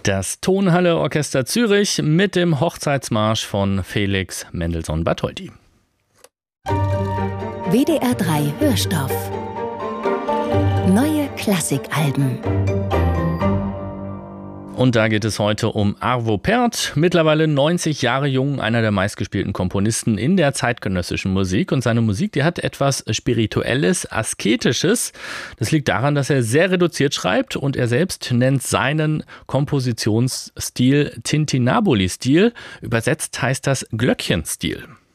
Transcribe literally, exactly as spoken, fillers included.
Das Tonhalle Orchester Zürich mit dem Hochzeitsmarsch von Felix Mendelssohn Bartholdy. W D R drei Hörstoff. Neue Klassikalben. Und da geht es heute um Arvo Pärt, mittlerweile neunzig Jahre jung, einer der meistgespielten Komponisten in der zeitgenössischen Musik. Und seine Musik, die hat etwas Spirituelles, Asketisches. Das liegt daran, dass er sehr reduziert schreibt und er selbst nennt seinen Kompositionsstil Tintinnabuli-Stil. Übersetzt heißt das Glöckchenstil.